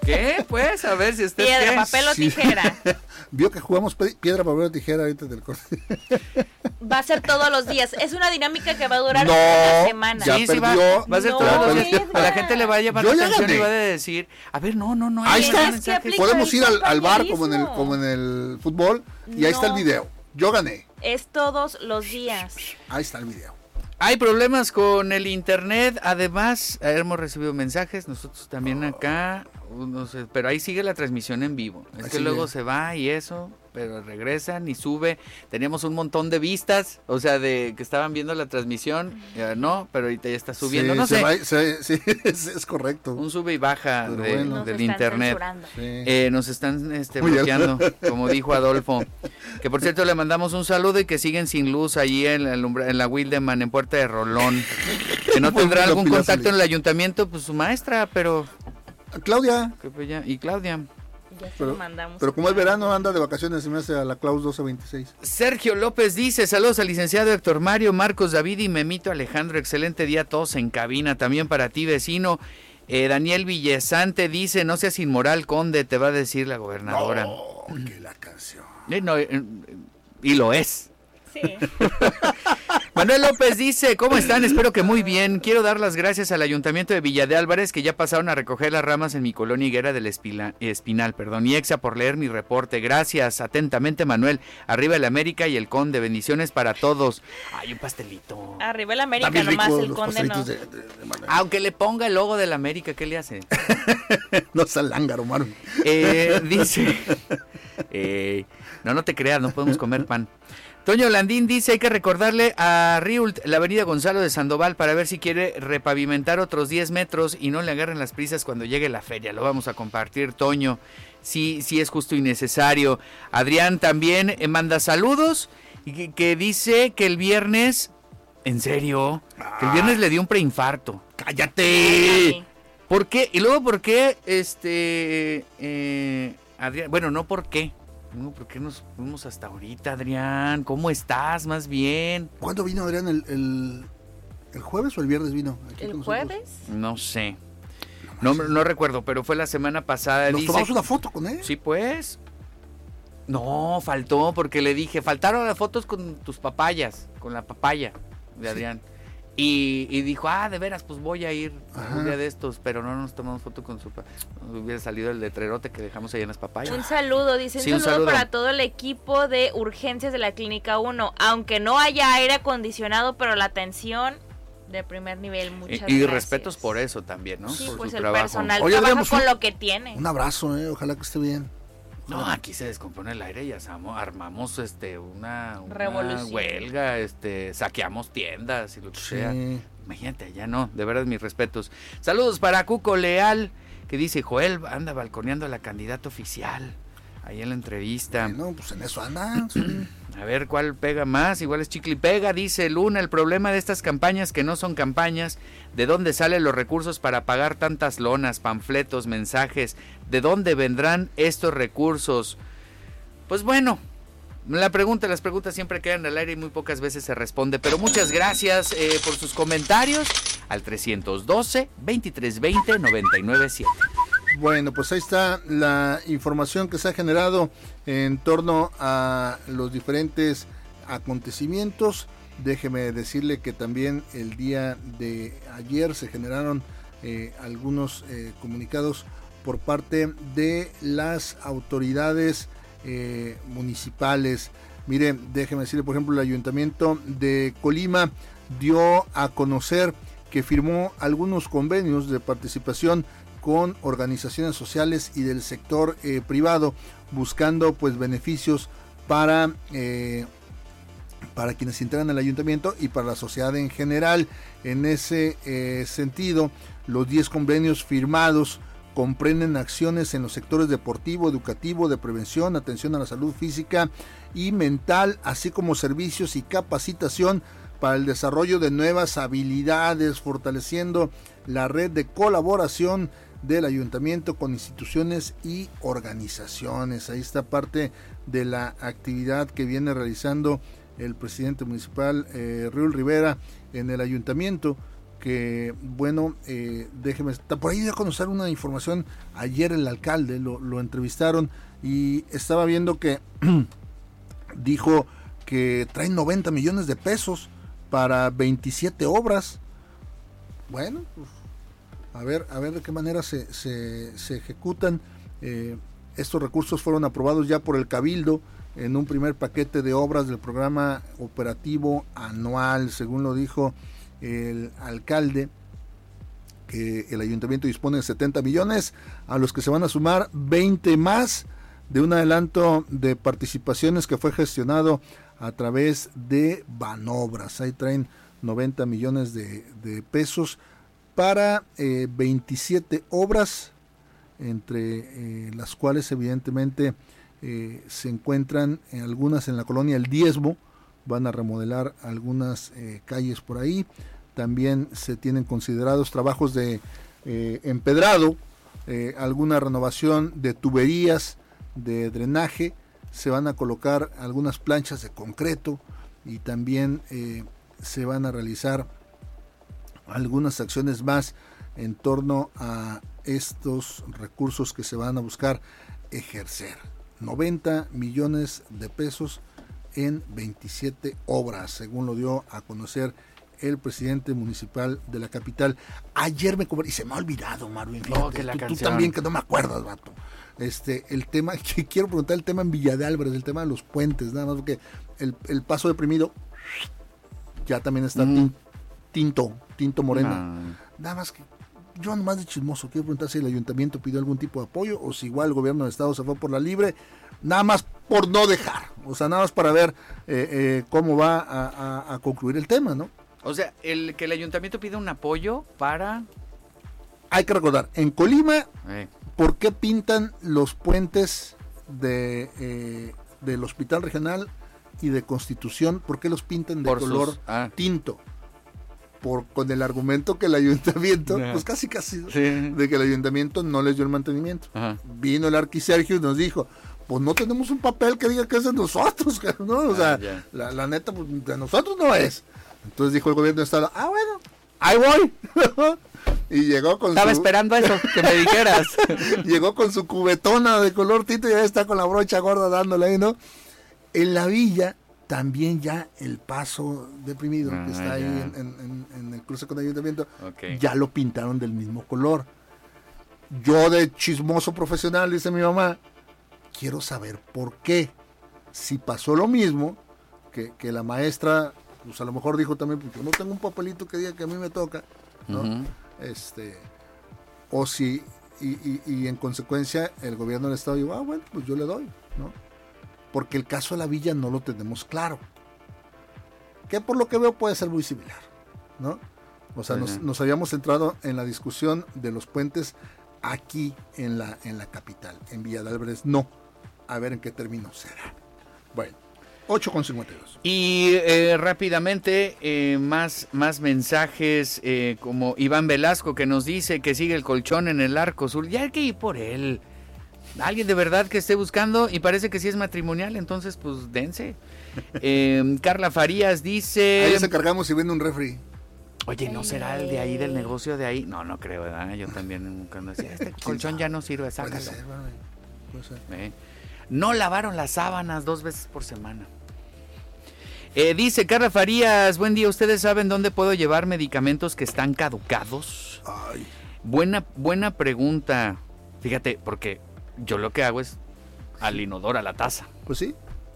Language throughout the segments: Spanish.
¿Qué? Pues, a ver si usted Piedra, qué. papel o tijera. Vio que jugamos piedra, papel o tijera ahorita del corte. Va a ser todos los días. Es una dinámica que va a durar No, una semana. ya Sí, perdió. va a ser No, todos los ya días. perdió. A la gente le va a llamar Yo la ya atención y gané. va a decir, a ver, no. Ahí está. Tienes que aplicar Podemos ir al bar como compañerismo. en el fútbol y ahí está el No. video. Yo gané. Es todos los días. Ahí está el video. Hay problemas con el internet, además hemos recibido mensajes, nosotros también acá, no sé, pero ahí sigue la transmisión en vivo. Es Ahí que sigue. luego se va y eso, pero regresan y sube. Teníamos un montón de vistas, o sea, de que estaban viendo la transmisión, no, pero ahorita ya está subiendo, Sí, no sé. sí, es correcto. Un sube y baja Pero bueno. Nos del están internet. censurando. Sí. Nos están Muy bien. bloqueando, como dijo Adolfo. Que por cierto le mandamos un saludo y que siguen sin luz allí en la Wildeman, en Puerta de Rolón. Que no tendrá algún contacto en el ayuntamiento, pues su maestra, pero... Claudia, que pues ya- y Claudia. Ya se Pero- lo mandamos. pero como es verano anda de vacaciones, se me hace a la Claus 1226. Sergio López dice, saludos al licenciado Héctor Mario, Marcos David y Memito Alejandro, excelente día a todos en cabina, también para ti vecino. Daniel Villesante dice, no seas inmoral, conde, te va a decir la gobernadora. Oh, que la canción. Y lo es. Sí. Manuel López dice, ¿cómo están? Espero que muy bien. Quiero dar las gracias al Ayuntamiento de Villa de Álvarez que ya pasaron a recoger las ramas en mi colonia Higuera del Espinal, y Exa por leer mi reporte. Gracias, atentamente Manuel. Arriba el América y el Conde. Bendiciones para todos. Ay, un pastelito. Arriba el América, Está bien nomás rico el los conde no. pastelitos de Manuel. Aunque le ponga el logo del América, ¿qué le hace? No es lángaro, Maru. Dice, no te creas, no podemos comer pan. Toño Landín dice, hay que recordarle a Riult la avenida Gonzalo de Sandoval para ver si quiere repavimentar otros 10 metros y no le agarren las prisas cuando llegue la feria. Lo vamos a compartir, Toño. Sí es justo y necesario. Adrián también manda saludos y que dice que el viernes, en serio, que el viernes le dio un preinfarto. ¡Cállate! ¿Por qué? Y luego, ¿por qué? Adrián, bueno, no por qué. No, ¿por qué nos fuimos hasta ahorita, Adrián? ¿Cómo estás, más bien? ¿Cuándo vino Adrián? ¿El jueves o el viernes vino? Aquí ¿El con nosotros? jueves? No sé. No recuerdo, pero fue la semana pasada. Nos Dice, tomamos una foto con él. sí, pues. No, faltó, porque le dije, faltaron las fotos con tus papayas, con la papaya de Adrián. Y dijo, de veras, pues voy a ir Ajá. un día de estos, pero no nos tomamos foto con su hubiera salido el letrerote que dejamos ahí en las papayas. Un saludo, dice, Sí, un un saludo saludo. para todo el equipo de urgencias de la Clínica 1. Aunque no haya aire acondicionado, pero la atención de primer nivel, muchas Y gracias. respetos por eso también, ¿no? Sí, Por pues su el trabajo. personal Oye, trabaja Adrián, con pues, lo que tiene. Un abrazo, ojalá que esté bien. No, aquí se descompone el aire y armamos una Revolución. huelga, saqueamos tiendas y lo que sea. Sí. Imagínate, allá no, de verdad mis respetos. Saludos para Cuco Leal, que dice, Joel anda balconeando a la candidata oficial. Ahí en la entrevista. Bueno, pues en eso anda. Sí. A ver cuál pega más, igual es chicle y pega, dice Luna, el problema de estas campañas que no son campañas, ¿de dónde salen los recursos para pagar tantas lonas, panfletos, mensajes? ¿De dónde vendrán estos recursos? Pues bueno, las preguntas siempre quedan al aire y muy pocas veces se responde, pero muchas gracias por sus comentarios al 312-2320-997. Bueno, pues ahí está la información que se ha generado en torno a los diferentes acontecimientos. Déjeme decirle que también el día de ayer se generaron algunos comunicados por parte de las autoridades municipales. Mire, déjeme decirle, por ejemplo, el Ayuntamiento de Colima dio a conocer que firmó algunos convenios de participación con organizaciones sociales y del sector privado, buscando pues beneficios para quienes se integran al ayuntamiento y para la sociedad en general. En ese sentido, los 10 convenios firmados comprenden acciones en los sectores deportivo, educativo, de prevención, atención a la salud física y mental, así como servicios y capacitación para el desarrollo de nuevas habilidades, fortaleciendo la red de colaboración del ayuntamiento con instituciones y organizaciones. Ahí está parte de la actividad que viene realizando el presidente municipal Riul Rivera en el ayuntamiento que, bueno, déjeme, por ahí dio a conocer una información, ayer el alcalde lo entrevistaron y estaba viendo que dijo que traen 90 millones de pesos para 27 obras. Bueno, pues, a ver de qué manera se ejecutan. Estos recursos fueron aprobados ya por el Cabildo en un primer paquete de obras del programa operativo anual, según lo dijo el alcalde, que el ayuntamiento dispone de 70 millones, a los que se van a sumar 20 más de un adelanto de participaciones que fue gestionado a través de Banobras. Ahí traen 90 millones de pesos para 27 obras, entre las cuales evidentemente se encuentran algunas en la colonia El Diezmo. Van a remodelar algunas calles por ahí. También se tienen considerados trabajos de empedrado, alguna renovación de tuberías de drenaje. Se van a colocar algunas planchas de concreto y también se van a realizar algunas acciones más en torno a estos recursos que se van a buscar ejercer. 90 millones de pesos en 27 obras, según lo dio a conocer el presidente municipal de la capital. Ayer y se me ha olvidado, Marvin, fíjate, tú también, que no me acuerdas, vato. El tema, que quiero preguntar, el tema en Villa de Álvarez, el tema de los puentes, nada más porque el paso deprimido ya también está tinto moreno. Nada más que yo nomás de chismoso quiero preguntar si el ayuntamiento pidió algún tipo de apoyo o si igual el gobierno del estado se fue por la libre, nada más por no dejar, o sea, nada más para ver cómo va a concluir el tema, ¿no? O sea, que el ayuntamiento pide un apoyo para... Hay que recordar, en Colima, ¿por qué pintan los puentes del Hospital Regional y de Constitución? ¿Por qué los pintan de color tinto? Con el argumento que el ayuntamiento, pues casi de que el ayuntamiento no les dio el mantenimiento. Ajá. Vino el arquisergio y nos dijo, pues no tenemos un papel que diga que es de nosotros, ¿no? O sea, la neta, pues de nosotros no es. Entonces dijo el gobierno de estado, bueno, ahí voy. Y llegó con Estaba esperando eso, que me dijeras. Llegó con su cubetona de color tinto y ya está con la brocha gorda dándole ahí, ¿no? En la villa también ya el paso deprimido que está ahí en el cruce con el ayuntamiento, ya lo pintaron del mismo color. Yo, de chismoso profesional, dice mi mamá, quiero saber por qué. Si pasó lo mismo, que la maestra, pues a lo mejor dijo también, pues yo no tengo un papelito que diga que a mí me toca, ¿no? O si, y en consecuencia, el gobierno del estado dijo, bueno, pues yo le doy, ¿no? Porque el caso de la villa no lo tenemos claro, que por lo que veo puede ser muy similar, ¿no? O sea, nos habíamos centrado en la discusión de los puentes aquí en la capital, en Villa de Álvarez no. A ver en qué término será. Bueno, 8:52. Y rápidamente, más mensajes, como Iván Velasco, que nos dice que sigue el colchón en el Arco Sur. Ya hay que ir por él. Alguien de verdad que esté buscando, y parece que sí es matrimonial, entonces pues dense. Carla Farías dice... Ahí les encargamos si vende un refri. Oye, ¿no será el de ahí, del negocio de ahí? No creo, ¿verdad? Yo también cuando decía, este colchón ya no sirve, sácalo. Puede ser. No lavaron las sábanas 2 veces por semana. Dice Carla Farías, buen día, ¿ustedes saben dónde puedo llevar medicamentos que están caducados? Ay. Buena pregunta. Fíjate, porque yo lo que hago es al inodoro, a la taza. Pues sí.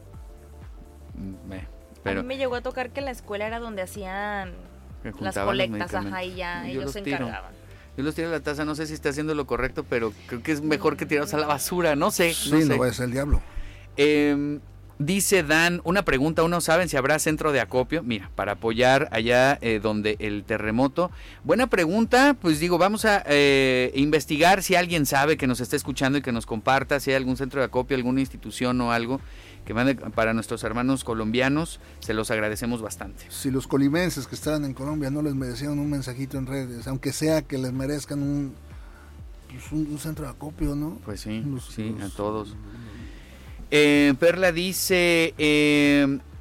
Pero a mí me llegó a tocar que la escuela era donde hacían las colectas, y ya ellos se encargaban. Yo los tiro a la taza, no sé si está haciendo lo correcto, pero creo que es mejor que tirarlos a la basura, no sé. No vaya a ser el diablo. Dice Dan, una pregunta, ¿uno saben si habrá centro de acopio? Mira, para apoyar allá donde el terremoto. Buena pregunta, pues digo, vamos a investigar si alguien sabe que nos está escuchando y que nos comparta, si hay algún centro de acopio, alguna institución o algo que mande para nuestros hermanos colombianos, se los agradecemos bastante. Si los colimenses que estaban en Colombia no les merecieron un mensajito en redes, aunque sea que les merezcan un centro de acopio, ¿no? Pues sí, a todos. Perla dice,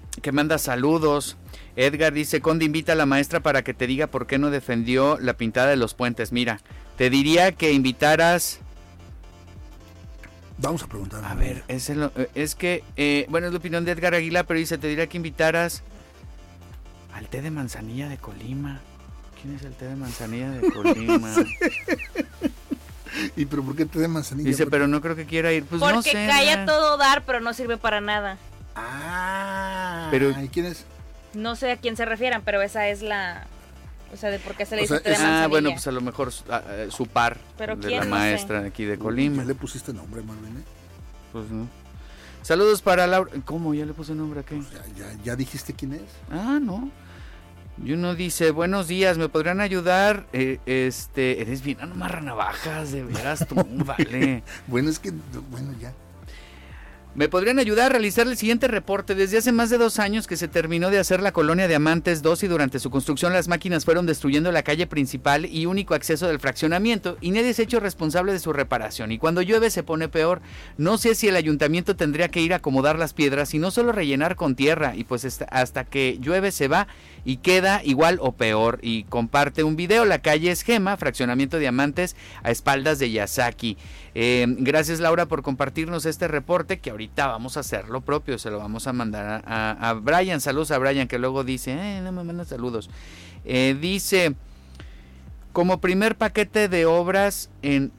que manda saludos. Edgar dice, Conde, invita a la maestra para que te diga por qué no defendió la pintada de los puentes. Mira, te diría que invitaras... Vamos a preguntar. A ver, es que, bueno, es la opinión de Edgar Aguilar, pero dice, te diría que invitaras al té de manzanilla de Colima. ¿Quién es el té de manzanilla de Colima? No sé. ¿Y pero por qué té de manzanilla? Dice, pero no creo que quiera ir. Pues porque no sé. calla todo dar, pero no sirve para nada. Pero, ¿y quién es? No sé a quién se refieran, pero esa es la... O sea, de por qué se le dice té de manzanilla. Bueno, pues a lo mejor su par ¿Pero de quién? la No maestra de aquí de Colima. ¿Ya le pusiste nombre, Marvin? Pues no. Saludos para Laura. ¿Cómo? ¿Ya le puse nombre a qué? Pues ya dijiste quién es. No. Y uno dice, buenos días, ¿me podrían ayudar? Eres bien amarranavajas, de veras, tú, vale. Bueno, ya. ¿Me podrían ayudar a realizar el siguiente reporte? Desde hace más de 2 años que se terminó de hacer la colonia Diamantes 2 y durante su construcción las máquinas fueron destruyendo la calle principal y único acceso del fraccionamiento y nadie se ha hecho responsable de su reparación. Y cuando llueve se pone peor. No sé si el ayuntamiento tendría que ir a acomodar las piedras y no solo rellenar con tierra y pues hasta que llueve se va y queda igual o peor. Y comparte un video, la calle es Gema, fraccionamiento Diamantes a espaldas de Yasaki. Gracias Laura por compartirnos este reporte que ahorita vamos a hacer lo propio, se lo vamos a mandar a Brian. Saludos a Brian que luego dice, no me manda saludos. Dice, como primer paquete de obras en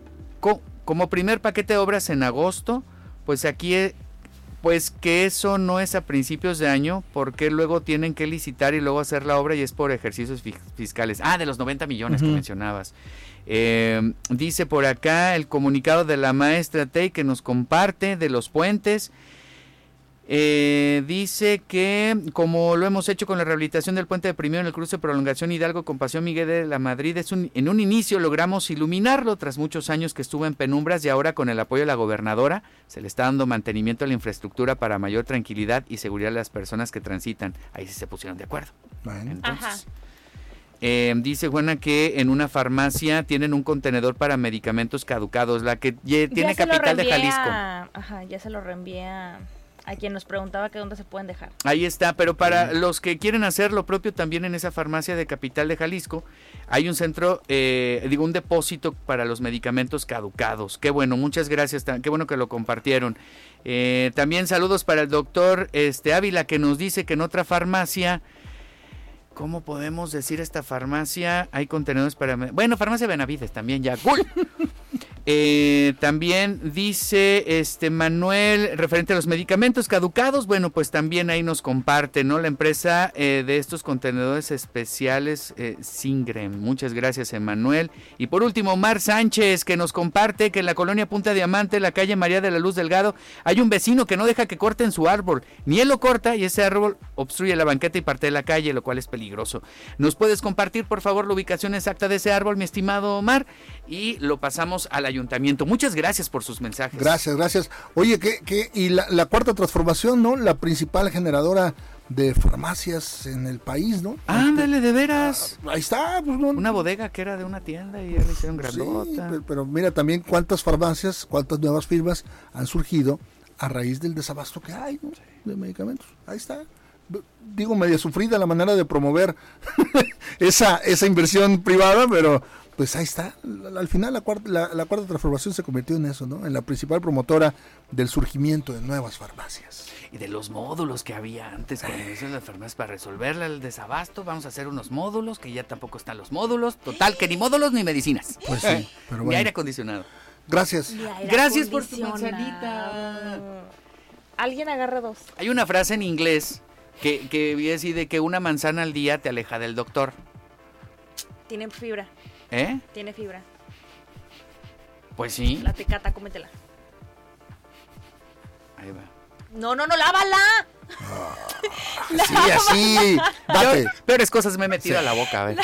agosto, pues aquí pues que eso no es a principios de año, porque luego tienen que licitar y luego hacer la obra y es por ejercicios fiscales. De los 90 millones que mencionabas. Dice por acá el comunicado de la maestra Tei que nos comparte de los puentes. Dice que como lo hemos hecho con la rehabilitación del puente de Primero en el cruce Prolongación Hidalgo con Paseo Miguel de la Madrid, en un inicio logramos iluminarlo tras muchos años que estuvo en penumbras y ahora con el apoyo de la gobernadora se le está dando mantenimiento a la infraestructura para mayor tranquilidad y seguridad de las personas que transitan. Ahí sí se pusieron de acuerdo. Bueno. Entonces, dice Juana que en una farmacia tienen un contenedor para medicamentos caducados, la que tiene Capital de Jalisco. Ya se lo reenvié a quien nos preguntaba que dónde se pueden dejar. Ahí está, pero para los que quieren hacer lo propio también en esa farmacia de Capital de Jalisco, hay un centro, un depósito para los medicamentos caducados. Qué bueno, muchas gracias, qué bueno que lo compartieron. También saludos para el doctor Ávila que nos dice que en otra farmacia... ¿Cómo podemos decir esta farmacia? Hay contenedores para... Bueno, farmacia Benavides también ya. ¡Cool! También dice Manuel, referente a los medicamentos caducados, bueno, pues también ahí nos comparte, ¿no? La empresa de estos contenedores especiales, Singrem. Muchas gracias, Emanuel. Y por último, Mar Sánchez, que nos comparte que en la colonia Punta Diamante, la calle María de la Luz Delgado, hay un vecino que no deja que corten su árbol. Ni él lo corta y ese árbol obstruye la banqueta y parte de la calle, lo cual es peligroso. ¿Nos puedes compartir, por favor, la ubicación exacta de ese árbol, mi estimado Omar? Y lo pasamos al ayuntamiento. Muchas gracias por sus mensajes. Gracias. Oye, y la cuarta transformación, ¿no? La principal generadora de farmacias en el país, ¿no? Ándale, de veras. Ahí está. Pues, no, una bodega que era de una tienda y ya le hicieron grandota. Sí, pero mira también cuántas farmacias, cuántas nuevas firmas han surgido a raíz del desabasto que hay, ¿no? De medicamentos. Ahí está. Digo, media sufrida la manera de promover esa inversión privada, pero pues ahí está. Al final la cuarta transformación se convirtió en eso, ¿no? En la principal promotora del surgimiento de nuevas farmacias. Y de los módulos que había antes con las farmacias para resolver el desabasto, vamos a hacer unos módulos, que ya tampoco están los módulos. Total, que ni módulos ni medicinas. Pues sí, pero bueno. Ni aire acondicionado. Gracias. Gracias por tu manzanita. Alguien agarra 2. Hay una frase en inglés que vi así de que una manzana al día te aleja del doctor. Tiene fibra. Tiene fibra. Pues sí. La tecata, cómetela. Ahí va. No, lávala. Sí, así. Date. Peores cosas me he metido a la boca, a ver.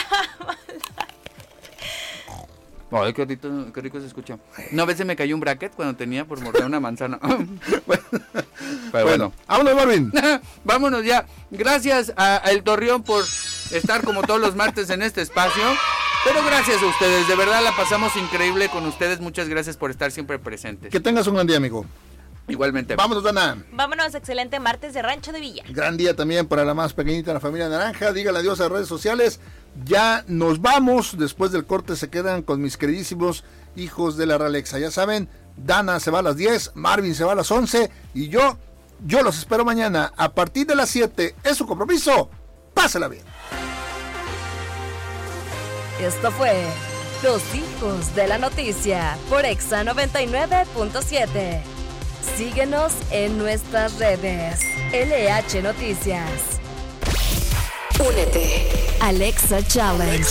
Ay, qué rico se escucha. Una vez se me cayó un bracket cuando tenía por morder una manzana. Bueno. Vámonos, Marvin. Vámonos ya. Gracias a El Torreón por estar como todos los martes en este espacio. Pero gracias a ustedes, de verdad la pasamos increíble con ustedes. Muchas gracias por estar siempre presentes. Que tengas un buen día, amigo. Igualmente. Vámonos, Dana. Vámonos, excelente martes de Rancho de Villa. Gran día también para la más pequeñita, la familia Naranja. Dígale adiós a redes sociales. Ya nos vamos. Después del corte se quedan con mis queridísimos hijos de la Ralexa. Ya saben, Dana se va a las 10, Marvin se va a las 11 y yo los espero mañana a partir de las 7. Es su compromiso. Pásela bien. Esto fue Los Hijos de la Noticia por Exa 99.7. Síguenos en nuestras redes. LH Noticias. Únete. Alexa Challenge.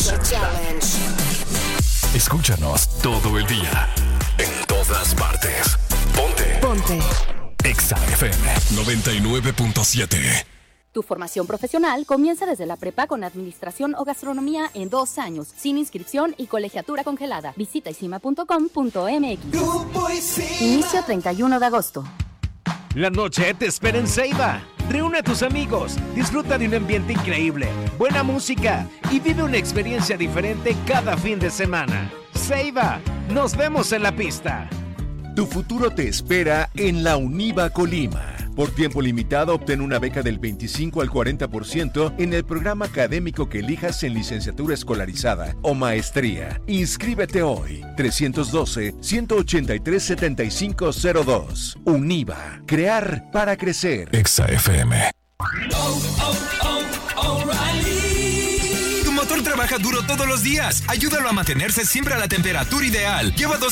Escúchanos todo el día. En todas partes. Ponte. Exa FM 99.7. Tu formación profesional comienza desde la prepa con administración o gastronomía en 2 años, sin inscripción y colegiatura congelada. Visita isima.com.mx. Inicio 31 de agosto. La noche te espera en Ceiba. Reúne a tus amigos, disfruta de un ambiente increíble, buena música y vive una experiencia diferente cada fin de semana. Ceiba, nos vemos en la pista. Tu futuro te espera en la UNIVA Colima. Por tiempo limitado, obtén una beca del 25 al 40% en el programa académico que elijas en licenciatura escolarizada o maestría. Inscríbete hoy. 312-183-7502. UNIVA. Crear para crecer. Exa FM. Tu motor trabaja duro todos los días. Ayúdalo a mantenerse siempre a la temperatura ideal. Lleva 2